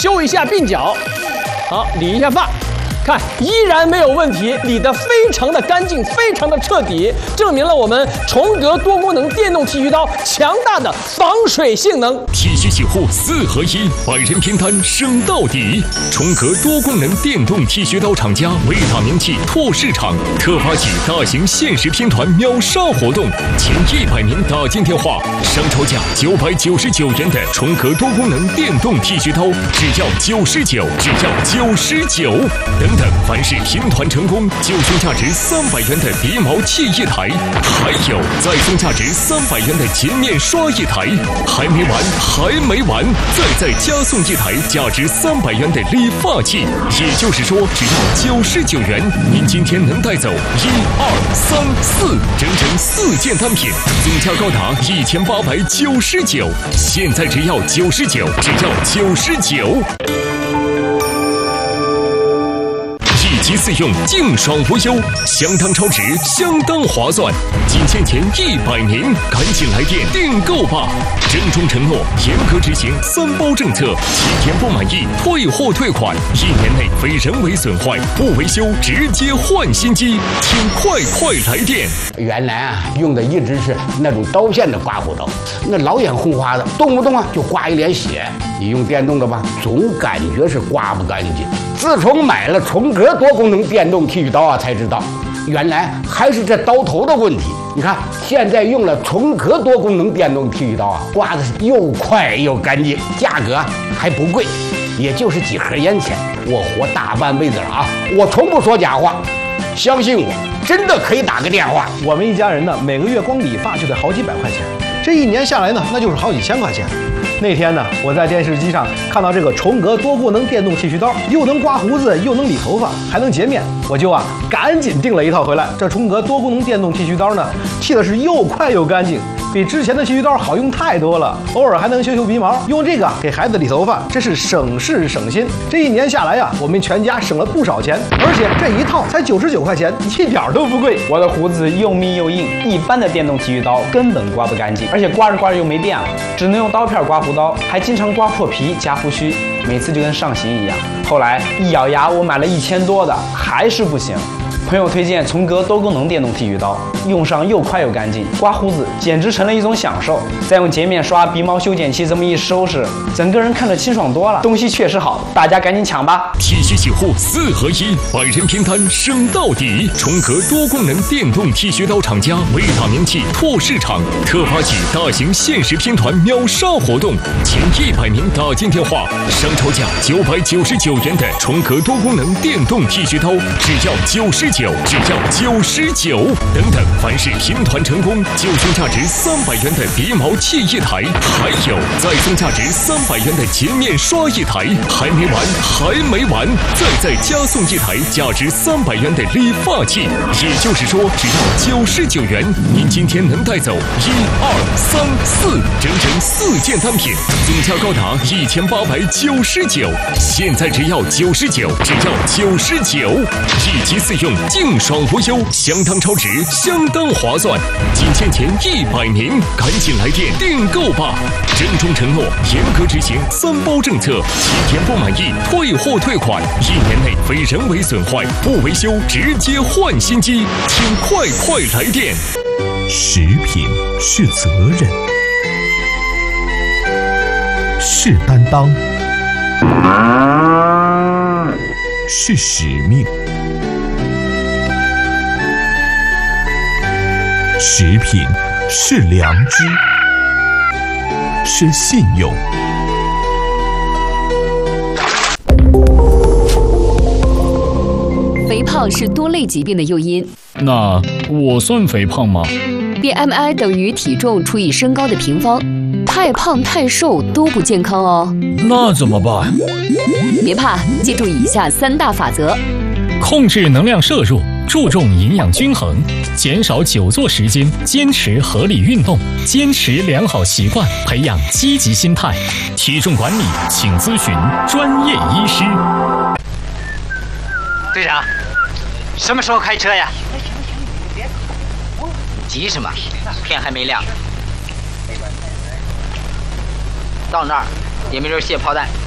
修一下鬓角，好，理一下发。 看，依然没有问题，理得非常的干净，非常的彻底，证明了我们重格多功能电动剃须刀强大的防水性能。 剃须洗护4合1，百人拼单升到底。重格多功能电动剃须刀厂家为打名气拓市场，特发起大型限时拼团秒杀活动，前100名打进电话，商超价999元的重格多功能电动剃须刀，只要99，只要99。 等，凡是拼团成功，就送价值300元的鼻毛器1台，还有再送价值300元的洁面刷1台。还没完，再加送1台价值300元的理发器。也就是说，只要99元，您今天能带走1、2、3、4，整整4件单品，总价高达1899。现在只要99，只要99。 1机4用，净爽无忧，相当超值，相当划算。仅限前100名，赶紧来电订购吧！郑重承诺，严格执行3包政策，7天不满意退货退款，1年内非人为损坏不维修直接换新机，请快来电！ 原来啊，用的一直是那种刀片的刮胡刀，那老眼红花的，动不动啊就刮一脸血。你用电动的吧，总感觉是刮不干净。自从买了重格多功能电动剃须刀啊，才知道原来还是这刀头的问题。你看，现在用了重格多功能电动剃须刀啊，刮的是又快又干净，价格还不贵，也就是几盒烟钱。我活大半辈子了啊，我从不说假话，相信我，真的可以打个电话。 我们一家人呢，每个月光理发就得好几百块钱，这1年下来呢，那就是好几千块钱。 那天呢，我在电视机上看到这个重格多功能电动剃须刀，又能刮胡子，又能理头发，还能洁面，我就赶紧订了一套回来。这重格多功能电动剃须刀呢，剃的是又快又干净，比之前的剃须刀好用太多了。偶尔还能修鼻毛，用这个给孩子理头发，真是省事省心。这1年下来呀，我们全家省了不少钱，而且这一套才99块钱，一点都不贵。 我的胡子又密又硬，一般的电动剃须刀根本刮不干净，而且刮着又没电了，只能用刀片刮胡刀，还经常刮破皮夹胡须，每次就跟上刑一样。后来一咬牙，我买了1000多的，还是不行。朋友推荐重格多功能电动剃须刀，用上又快又干净，刮胡子简直成了一种享受。再用洁面刷、鼻毛修剪器这么一收拾，整个人看着清爽多了。东西确实好，大家赶紧抢吧！ 剃须洗护4合1，百人拼单升到底。重格多功能电动剃须刀厂家为打名气拓市场，特发起大型限时拼团秒杀活动，前100名打进电话，商超价999元的重格多功能电动剃须刀，只要99，只要99。等，凡是拼团成功，就送价值300元的鼻毛器1台，还有再送价值300元的洁面刷1台。还没完，再加送1台价值300元的理发器。也就是说，只要99元，您今天能带走1、2、3、4，整整4件单品，总价高达1899。现在只要99，只要99。1机4用，净爽无忧，相当超值，相当划算。仅限前100名，赶紧来电订购吧！郑重承诺，严格执行3包政策，7天不满意退货退款，1年内非人为损坏不维修直接换新机，请快来电！ 食品是责任，是担当，是使命。食品是良知，是信用。 肥胖是多类疾病的诱因。 那我算肥胖吗？ BMI 等于体重除以身高的平方，太胖太瘦都不健康哦。 那怎么办？ 别怕，记住以下3大法则： 控制能量摄入，注重营养均衡，减少久坐时间，坚持合理运动，坚持良好习惯，培养积极心态。体重管理，请咨询专业医师。 队长，什么时候开车呀？急什么？天还没亮。到那儿也没人卸炮弹。